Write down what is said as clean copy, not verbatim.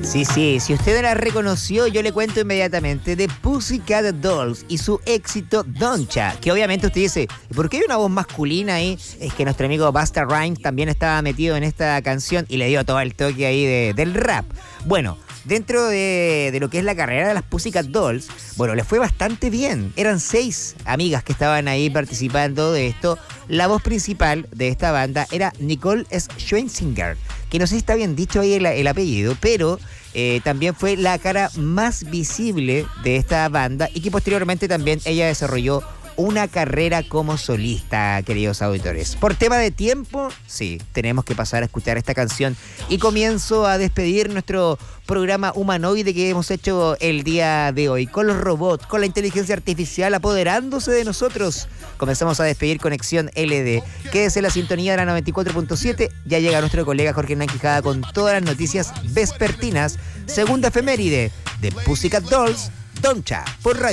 Sí, si usted la reconoció, yo le cuento inmediatamente de Pussycat Dolls y su éxito Doncha, que obviamente usted dice, ¿por qué hay una voz masculina ahí? Es que nuestro amigo Busta Rhymes también estaba metido en esta canción y le dio todo el toque ahí del rap. Bueno, dentro de lo que es la carrera de las Pussycat Dolls, bueno, les fue bastante bien. Eran 6 amigas que estaban ahí participando de esto. La voz principal de esta banda era Nicole Scherzinger, que no sé si está bien dicho ahí el apellido, pero también fue la cara más visible de esta banda y que posteriormente también ella desarrolló una carrera como solista, queridos auditores. Por tema de tiempo, sí, tenemos que pasar a escuchar esta canción y comienzo a despedir nuestro programa humanoide que hemos hecho el día de hoy, con los robots, con la inteligencia artificial apoderándose de nosotros. Comenzamos a despedir Conexión LD. Quédese en la sintonía de la 94.7. Ya llega nuestro colega Jorge Hernán Quijada con todas las noticias vespertinas. Segunda efeméride de Pussycat Dolls, Doncha, por Radio